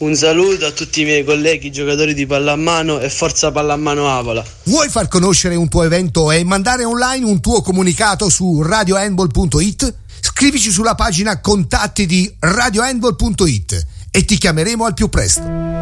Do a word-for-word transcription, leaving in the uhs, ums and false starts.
Un saluto a tutti i miei colleghi giocatori di pallamano e forza pallamano Avola. Vuoi far conoscere un tuo evento e mandare online un tuo comunicato su radio handball punto it? Scrivici sulla pagina contatti di radio handball punto it e ti chiameremo al più presto.